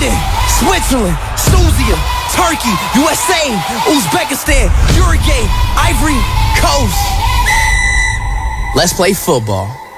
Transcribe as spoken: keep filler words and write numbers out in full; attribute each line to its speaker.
Speaker 1: Sweden, Switzerland, Tunisia, Turkey, U S A, Uzbekistan, Uruguay, Ivory Coast. Let's play football.